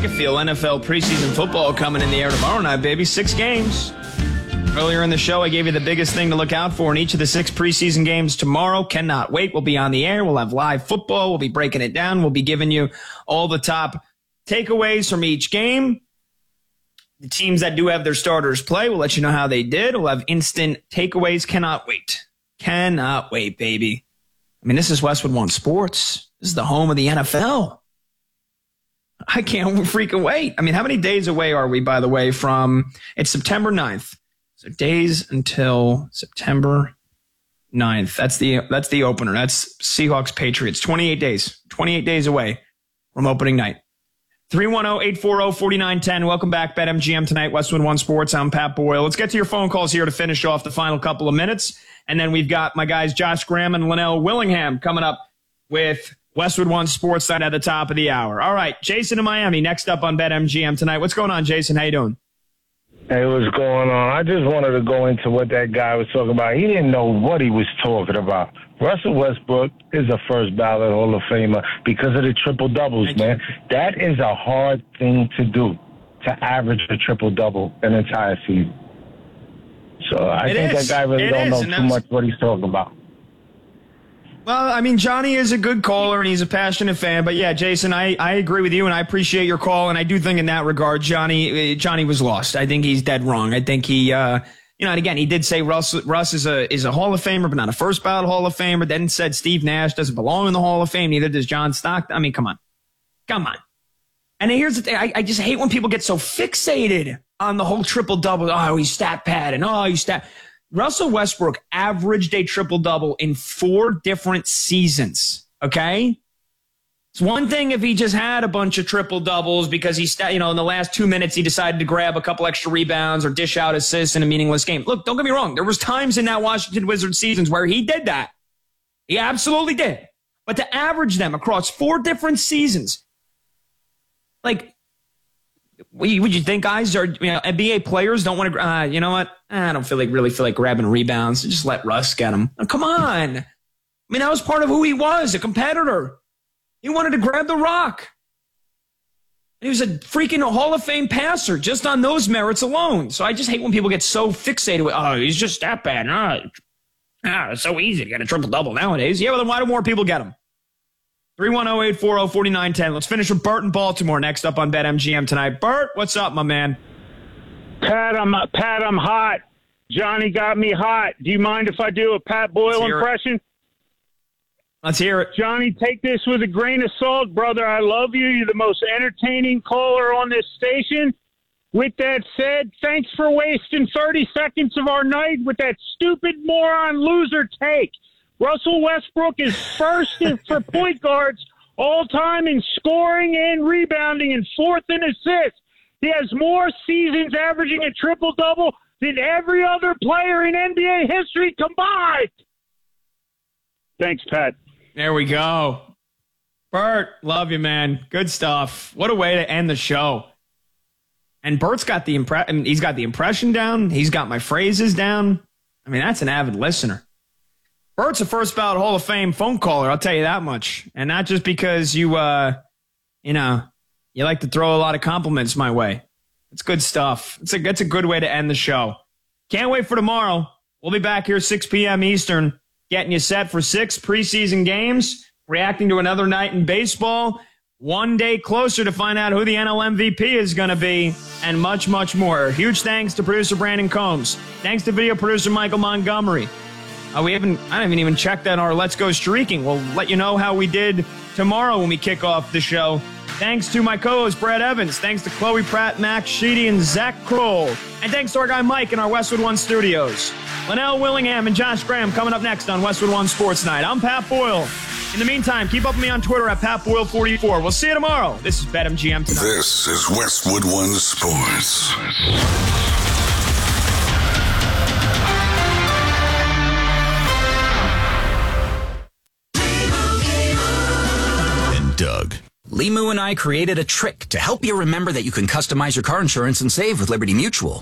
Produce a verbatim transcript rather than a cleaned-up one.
can feel N F L preseason football coming in the air tomorrow night, baby. Six games. Earlier in the show, I gave you the biggest thing to look out for in each of the six preseason games tomorrow. Cannot wait. We'll be on the air. We'll have live football. We'll be breaking it down. We'll be giving you all the top takeaways from each game. The teams that do have their starters play, we'll let you know how they did. We'll have instant takeaways. Cannot wait. Cannot wait, baby. I mean, this is Westwood One Sports. This is the home of the N F L. I can't freaking wait. I mean, how many days away are we, by the way, from – it's September ninth. So days until September ninth. That's the that's the opener. That's Seahawks-Patriots. twenty-eight days. twenty-eight days away from opening night. three one zero, eight four zero, four nine one zero. Welcome back, BetMGM tonight, Westwood One Sports. I'm Pat Boyle. Let's get to your phone calls here to finish off the final couple of minutes. And then we've got my guys Josh Graham and Linnell Willingham coming up with Westwood One Sports at the top of the hour. All right, Jason in Miami next up on BetMGM tonight. What's going on, Jason? How you doing? Hey, what's going on? I just wanted to go into what that guy was talking about. He didn't know what he was talking about. Russell Westbrook is a first ballot Hall of Famer because of the triple doubles, Thank man. you. That is a hard thing to do, to average a triple double an entire season. So I It think is. that guy really It don't is, know and too that's- much what he's talking about. Well, I mean, Johnny is a good caller, and he's a passionate fan. But, yeah, Jason, I, I agree with you, and I appreciate your call. And I do think in that regard, Johnny Johnny was lost. I think he's dead wrong. I think he, uh, you know, and again, he did say Russ, Russ is a is a Hall of Famer, but not a first ballot Hall of Famer. Then said Steve Nash doesn't belong in the Hall of Fame. Neither does John Stockton. I mean, come on. Come on. And here's the thing. I, I just hate when people get so fixated on the whole triple-double. Oh, he's stat pad, and oh, he's stat. Russell Westbrook averaged a triple-double in four different seasons, okay? It's one thing if he just had a bunch of triple-doubles because he, you know, in the last two minutes he decided to grab a couple extra rebounds or dish out assists in a meaningless game. Look, don't get me wrong. There was times in that Washington Wizards seasons where he did that. He absolutely did. But to average them across four different seasons, like, would you think guys are, you know, N B A players don't want to, uh, you know what? I don't feel like really feel like grabbing rebounds. Just let Russ get them. Oh, come on. I mean, that was part of who he was, a competitor. He wanted to grab the rock. He was a freaking Hall of Fame passer just on those merits alone. So I just hate when people get so fixated with, oh, he's just that bad. Ah, ah, it's so easy to get a triple-double nowadays. Yeah, well, then why do more people get them? three one zero, eight four zero, four nine one zero. Let's finish with Bert in Baltimore next up on BetMGM tonight. Bert, what's up, my man? Pat, I'm Pat. I'm hot. Johnny got me hot. Do you mind if I do a Pat Boyle Let's hear impression? It. Let's hear it. Johnny, take this with a grain of salt, brother. I love you. You're the most entertaining caller on this station. With that said, thanks for wasting thirty seconds of our night with that stupid moron loser take. Russell Westbrook is first for point guards all time in scoring and rebounding and fourth in assists. He has more seasons averaging a triple-double than every other player in N B A history combined. Thanks, Pat. There we go. Bert, love you, man. Good stuff. What a way to end the show. And Bert's got the impre- I mean, he's got the impression down. He's got my phrases down. I mean, that's an avid listener. Bert's a first ballot Hall of Fame phone caller, I'll tell you that much. And not just because you, uh, you know, you like to throw a lot of compliments my way. It's good stuff. It's a, it's a good way to end the show. Can't wait for tomorrow. We'll be back here six p.m. Eastern, getting you set for six preseason games, reacting to another night in baseball, one day closer to find out who the N L M V P is going to be, and much, much more. Huge thanks to producer Brandon Combs. Thanks to video producer Michael Montgomery. Uh, we haven't, I haven't even checked on our Let's Go Streaking. We'll let you know how we did tomorrow when we kick off the show. Thanks to my co-host, Brad Evans. Thanks to Chloe Pratt, Max Sheedy, and Zach Kroll. And thanks to our guy, Mike, in our Westwood One studios. Linnell Willingham and Josh Graham coming up next on Westwood One Sports Night. I'm Pat Boyle. In the meantime, keep up with me on Twitter at Pat Boyle forty-four. We'll see you tomorrow. This is BetMGM tonight. This is Westwood One Sports. Doug. Limu and I created a trick to help you remember that you can customize your car insurance and save with Liberty Mutual.